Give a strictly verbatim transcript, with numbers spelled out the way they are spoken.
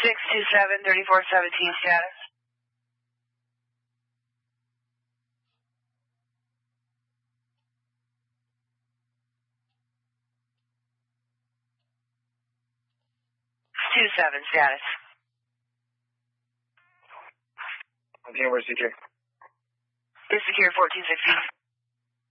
six two seven, thirty-four seventeen status. two seven status. Okay, where's secure? It's secure fourteen sixteen.